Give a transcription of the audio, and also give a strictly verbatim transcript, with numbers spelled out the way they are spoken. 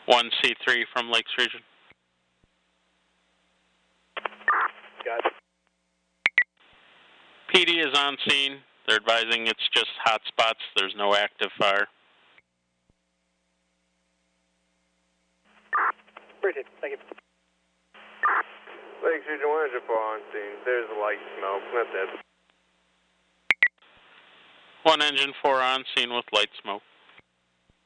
one C three from Lakes Region. Got it. P D is on scene. They're advising it's just hot spots. There's no active fire. Appreciate it. Thank you. Lakes Region one oh four on scene. There's light smoke. That's it. One engine four on scene with light smoke.